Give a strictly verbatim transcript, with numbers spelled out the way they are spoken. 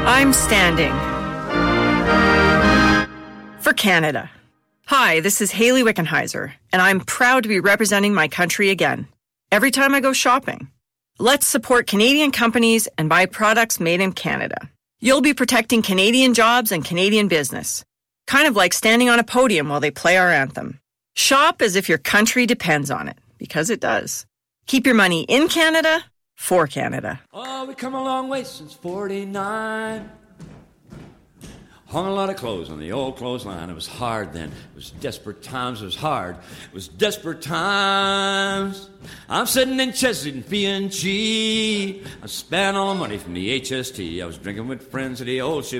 I'm standing for Canada. Hi, this is Hayley Wickenheiser, and I'm proud to be representing my country again, every time I go shopping. Let's support Canadian companies and buy products made in Canada. You'll be protecting Canadian jobs and Canadian business, kind of like standing on a podium while they play our anthem. Shop as if your country depends on it, because it does. Keep your money in Canada, for Canada. Oh, we come a long way since forty-nine. Hung a lot of clothes on the old clothesline. It was hard then. It was desperate times. It was hard. It was desperate times. I'm sitting in Chesapeake and P and G. I spent all the money from the H S T. I was drinking with friends at the old ship.